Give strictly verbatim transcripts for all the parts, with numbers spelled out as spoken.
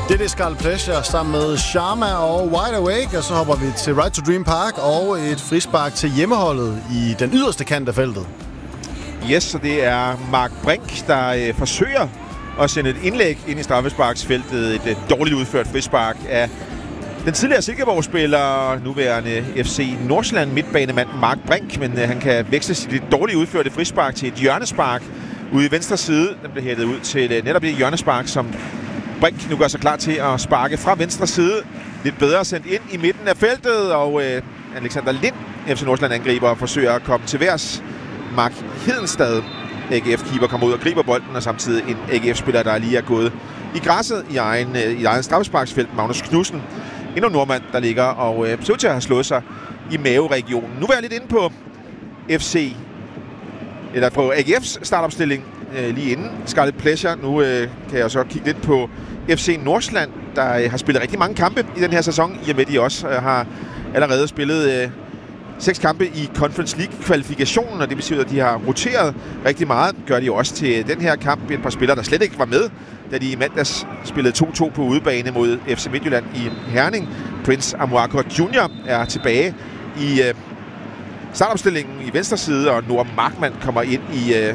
Det er Scarlet Pleasure sammen med Sharma og Wide Awake, og så hopper vi til Right to Dream Park og et frispark til hjemmeholdet i den yderste kant af feltet. Yes, så det er Mark Brink, der øh, forsøger at sende et indlæg ind i straffesparksfeltet. Et øh, dårligt udført frispark af den tidligere Silkeborg-spiller, nuværende F C Nordsjælland midtbanemand Mark Brink, men øh, han kan veksle sit lidt dårligt udførte frispark til et hjørnespark ude i venstre side. Den bliver hættet ud til øh, netop det hjørnespark, som Brink nu gør sig klar til at sparke fra venstre side. Lidt bedre sendt ind i midten af feltet, og øh, Alexander Lind, F C Nordsjælland angriber, forsøger at komme til værs. Mark Hedenstad, A G F-keeper, kommer ud og griber bolden, og samtidig en A G F-spiller, der lige er gået i græsset i egen, øh, i egen straffesparksfelt, Magnus Knudsen. Endnu en nordmand, der ligger og øh, ser ud til at have slået sig i maveregionen. Nu er jeg lidt inde på F C, eller på A G F's startopstilling øh, lige inden Scarlet Pleasure. Nu øh, kan jeg så kigge lidt på F C Nordsjælland, der øh, har spillet rigtig mange kampe i den her sæson, i og med de også øh, har allerede spillet øh, seks kampe i Conference League-kvalifikationen, og det betyder, at de har roteret rigtig meget. Gør de jo også til den her kamp. Et par spillere, der slet ikke var med, da de i mandags spillede to to på udebane mod F C Midtjylland i Herning. Prince Amuako junior er tilbage i øh, startopstillingen i venstre side, og Noah Markmann kommer ind i øh,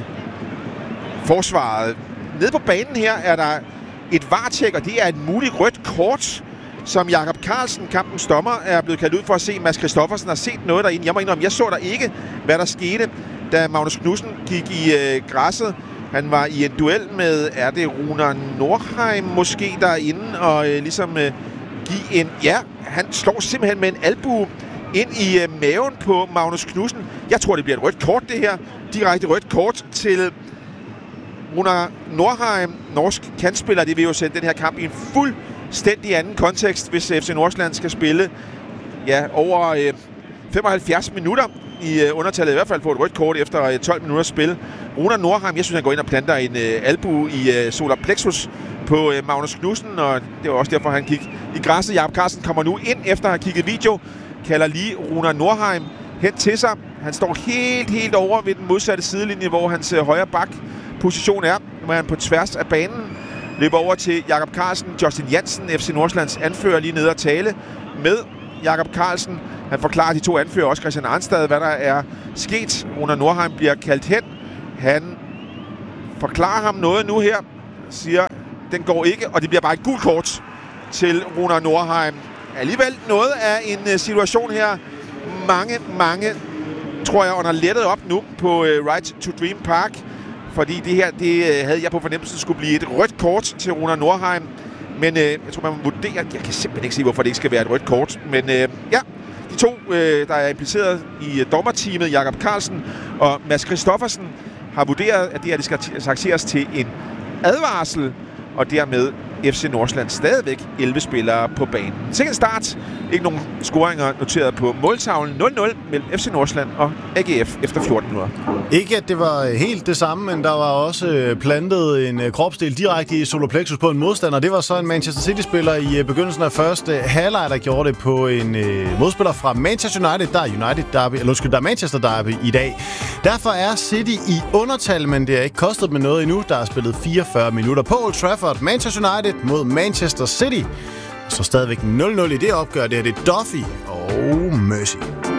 forsvaret. Nede på banen her er der et V A R-tjek, og det er et muligt rødt kort, som Jakob Carlsen, kampens dommer, er blevet kaldt ud for at se. Mads Christoffersen har set noget derinde. Jeg må indrømme, jeg så der ikke, hvad der skete, da Magnus Knudsen gik i øh, græsset. Han var i en duel med, er det Runar Nordheim måske derinde, og øh, ligesom øh, give en... Ja, han slår simpelthen med en albue ind i øh, maven på Magnus Knudsen. Jeg tror, det bliver et rødt kort, det her. Direkte rødt kort til Runar Nordheim, norsk kantspiller. Det vil jo sende den her kamp i en fuldstændig anden kontekst, hvis F C Nordsjælland skal spille ja, over øh, femoghalvfjerds minutter i øh, undertallet, i hvert fald på et rødt kort efter øh, tolv minutters spil. Runar Nordheim, jeg synes, han går ind og planter en øh, albue i øh, solar plexus på øh, Magnus Knudsen, og det var også derfor, han gik i græsset. Jakob Carlsen kommer nu ind efter at have kigget video, kalder lige Runar Nordheim hen til sig. Han står helt, helt over ved den modsatte sidelinje, hvor hans øh, højre bak position er. Nu er han på tværs af banen. Løber over til Jakob Carlsen. Justin Jansen, F C Nordsjællands anfører, lige nede og tale med Jakob Carlsen. Han forklarer de to anfører, også Christian Arnstad, hvad der er sket. Runar Nordheim bliver kaldt hen. Han forklarer ham noget nu her. Siger, den går ikke, og det bliver bare et gult kort til Runar Nordheim. Alligevel noget af en situation her. Mange, mange, tror jeg, under lettet op nu på uh, Right to Dream Park. Fordi det her, det havde jeg på fornemmelsen skulle blive et rødt kort til Runar Nordheim. Men øh, jeg tror, man må vurdere... Jeg kan simpelthen ikke se, hvorfor det ikke skal være et rødt kort. Men øh, ja, de to, øh, der er impliceret i øh, dommerteamet, Jakob Carlsen og Mads Christoffersen, har vurderet, at det her det skal taxeres til en advarsel. Og dermed F C Nordsjælland stadigvæk elleve spillere på banen. Til en start. Ikke nogen scoringer noteret på måltavlen. nul nul mellem F C Nordsjælland og A G F efter fjorten minutter. Ikke at det var helt det samme, men der var også plantet en kropsdel direkte i solar plexus på en modstander. Det var så en Manchester City-spiller i begyndelsen af første halvleg, der gjorde det på en modspiller fra Manchester United. Der er United Derby, eller undskyld, der er Manchester Derby i dag. Derfor er City i undertal, men det har ikke kostet dem noget endnu. Der er spillet fireogfyrre minutter på Old Trafford. Manchester United mod Manchester City. Så stadigvæk nul nul i det opgør. Det er det Duffy og Mercy.